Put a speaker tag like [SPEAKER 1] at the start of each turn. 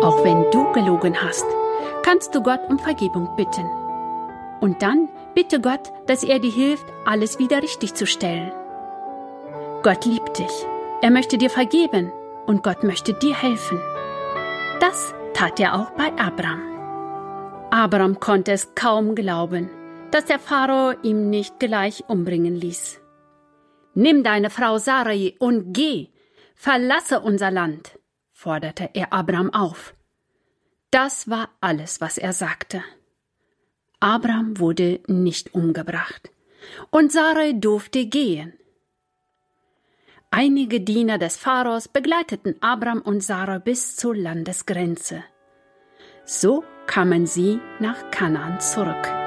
[SPEAKER 1] Auch wenn du gelogen hast, kannst du Gott um Vergebung bitten. Und dann bitte Gott, dass er dir hilft, alles wieder richtig zu stellen. Gott liebt dich. Er möchte dir vergeben und Gott möchte dir helfen. Das tat er auch bei Abram. Abram konnte es kaum glauben, dass der Pharao ihn nicht gleich umbringen ließ. »Nimm deine Frau Sarai und geh, verlasse unser Land«, forderte er Abram auf. Das war alles, was er sagte. Abram wurde nicht umgebracht und Sarai durfte gehen. Einige Diener des Pharaos begleiteten Abram und Sarai bis zur Landesgrenze. So kamen sie nach Kanaan zurück.